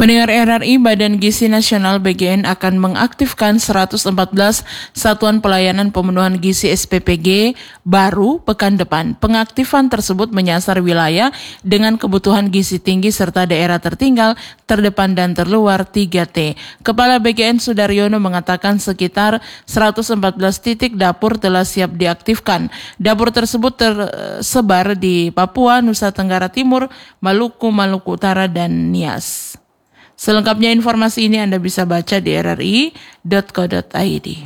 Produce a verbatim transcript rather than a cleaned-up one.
Pendengar R R I, Badan Gizi Nasional B G N akan mengaktifkan seratus empat belas Satuan Pelayanan Pemenuhan Gizi S P P G baru pekan depan. Pengaktifan tersebut menyasar wilayah dengan kebutuhan gizi tinggi serta daerah tertinggal, terdepan dan terluar tiga T. Kepala B G N Sudaryono mengatakan sekitar seratus empat belas titik dapur telah siap diaktifkan. Dapur tersebut tersebar di Papua, Nusa Tenggara Timur, Maluku, Maluku Utara, dan Nias. Selengkapnya informasi ini Anda bisa baca di r r i dot co dot i d.